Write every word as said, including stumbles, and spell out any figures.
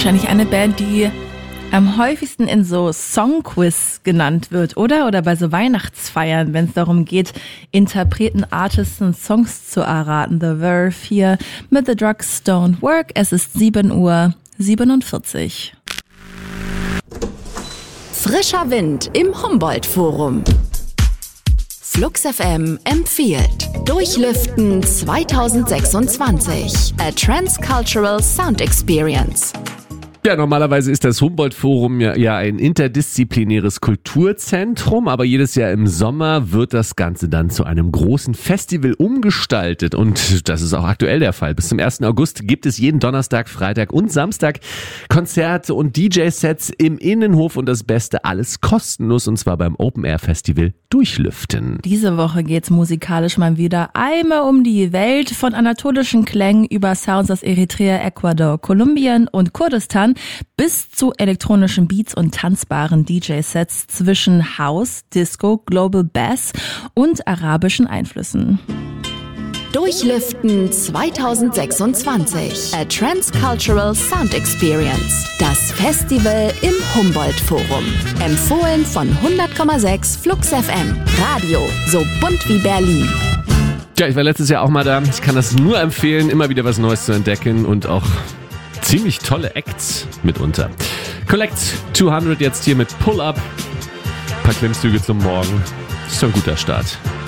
wahrscheinlich eine Band, die am häufigsten in so Songquiz genannt wird, oder? Oder bei so Weihnachtsfeiern, wenn es darum geht, Interpreten, Artists und Songs zu erraten. The Verve hier mit The Drugs Don't Work. Es ist sieben Uhr siebenundvierzig. Frischer Wind im Humboldt-Forum. Flux F M empfiehlt Durchlüften zwanzig sechsundzwanzig. A Transcultural Sound Experience. Ja, normalerweise ist das Humboldt-Forum ja, ja ein interdisziplinäres Kulturzentrum, aber jedes Jahr im Sommer wird das Ganze dann zu einem großen Festival umgestaltet und das ist auch aktuell der Fall. Bis zum ersten August gibt es jeden Donnerstag, Freitag und Samstag Konzerte und D J-Sets im Innenhof und das Beste, alles kostenlos und zwar beim Open-Air-Festival Durchlüften. Diese Woche geht's musikalisch mal wieder einmal um die Welt, von anatolischen Klängen über Sounds aus Eritrea, Ecuador, Kolumbien und Kurdistan bis zu elektronischen Beats und tanzbaren D J-Sets zwischen House, Disco, Global Bass und arabischen Einflüssen. Durchlüften zwanzig sechsundzwanzig. A Transcultural Sound Experience. Das Festival im Humboldt-Forum. Empfohlen von hundert Komma sechs Flux F M. Radio, so bunt wie Berlin. Ja, ich war letztes Jahr auch mal da. Ich kann das nur empfehlen, immer wieder was Neues zu entdecken und auch ziemlich tolle Acts mitunter. Collect zweihundert jetzt hier mit Pull Up. Ein paar Klimmzüge zum Morgen. Das ist schon ein guter Start.